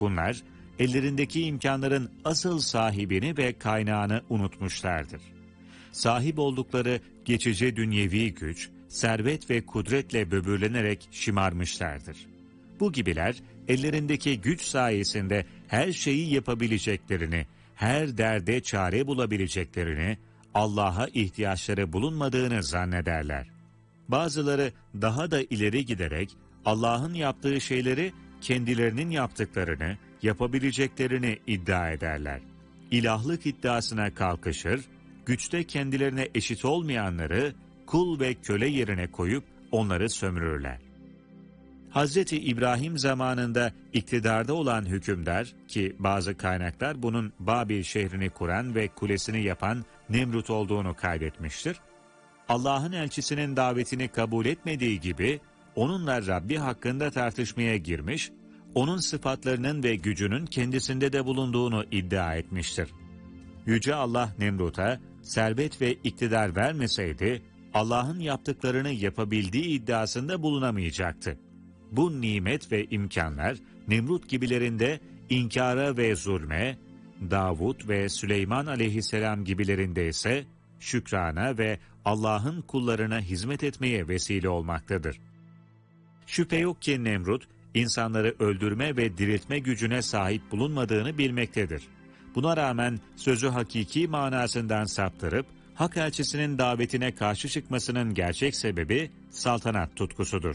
Bunlar, ellerindeki imkanların asıl sahibini ve kaynağını unutmuşlardır. Sahip oldukları geçici dünyevi güç, servet ve kudretle böbürlenerek şımarmışlardır. Bu gibiler, ellerindeki güç sayesinde her şeyi yapabileceklerini, her derde çare bulabileceklerini, Allah'a ihtiyaçları bulunmadığını zannederler. Bazıları daha da ileri giderek Allah'ın yaptığı şeyleri kendilerinin yaptıklarını, yapabileceklerini iddia ederler. İlahlık iddiasına kalkışır, güçte kendilerine eşit olmayanları kul ve köle yerine koyup onları sömürürler. Hz. İbrahim zamanında iktidarda olan hükümdar, ki bazı kaynaklar bunun Babil şehrini kuran ve kulesini yapan Nemrut olduğunu kaydetmiştir, Allah'ın elçisinin davetini kabul etmediği gibi onunla Rabbi hakkında tartışmaya girmiş, onun sıfatlarının ve gücünün kendisinde de bulunduğunu iddia etmiştir. Yüce Allah Nemrut'a servet ve iktidar vermeseydi, Allah'ın yaptıklarını yapabildiği iddiasında bulunamayacaktı. Bu nimet ve imkanlar Nemrut gibilerinde inkara ve zulme, Davud ve Süleyman aleyhisselam gibilerinde ise şükrana ve Allah'ın kullarına hizmet etmeye vesile olmaktadır. Şüphe yok ki Nemrut, insanları öldürme ve diriltme gücüne sahip bulunmadığını bilmektedir. Buna rağmen sözü hakiki manasından saptırıp, hak elçisinin davetine karşı çıkmasının gerçek sebebi saltanat tutkusudur.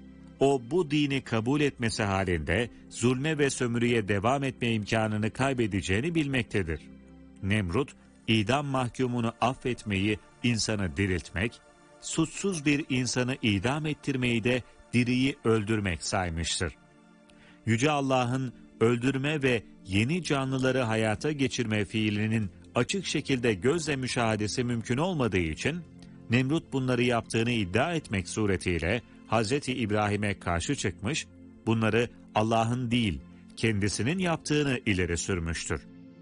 O bu dini kabul etmesi halinde zulme ve sömürüye devam etme imkanını kaybedeceğini bilmektedir. Nemrut, idam mahkumunu affetmeyi, insanı diriltmek, suçsuz bir insanı idam ettirmeyi de diriyi öldürmek saymıştır. Yüce Allah'ın öldürme ve yeni canlıları hayata geçirme fiilinin açık şekilde gözle müşahadesi mümkün olmadığı için, Nemrut bunları yaptığını iddia etmek suretiyle Hz. İbrahim'e karşı çıkmış, bunları Allah'ın değil, kendisinin yaptığını ileri sürmüştür.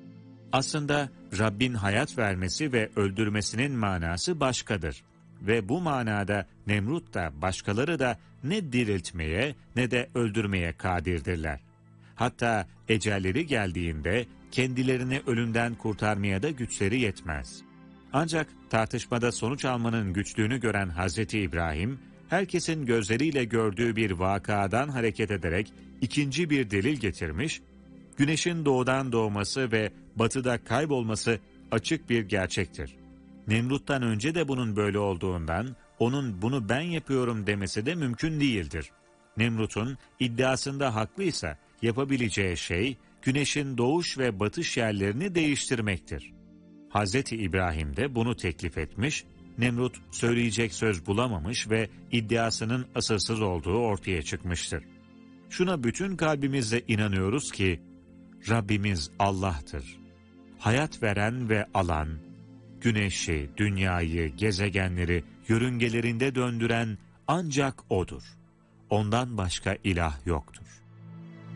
Aslında Rabbin hayat vermesi ve öldürmesinin manası başkadır. Ve bu manada Nemrut da başkaları da ne diriltmeye ne de öldürmeye kadirdirler. Hatta ecelleri geldiğinde kendilerini ölümden kurtarmaya da güçleri yetmez. Ancak tartışmada sonuç almanın güçlüğünü gören Hz. İbrahim, herkesin gözleriyle gördüğü bir vakadan hareket ederek ikinci bir delil getirmiş, güneşin doğudan doğması ve batıda kaybolması açık bir gerçektir. Nemrut'tan önce de bunun böyle olduğundan, onun bunu ben yapıyorum demesi de mümkün değildir. Nemrut'un iddiasında haklıysa yapabileceği şey, güneşin doğuş ve batış yerlerini değiştirmektir. Hz. İbrahim de bunu teklif etmiş, Nemrut söyleyecek söz bulamamış ve iddiasının asılsız olduğu ortaya çıkmıştır. Şuna bütün kalbimizle inanıyoruz ki, Rabbimiz Allah'tır. Hayat veren ve alan, güneşi, dünyayı, gezegenleri yörüngelerinde döndüren ancak O'dur. Ondan başka ilah yoktur.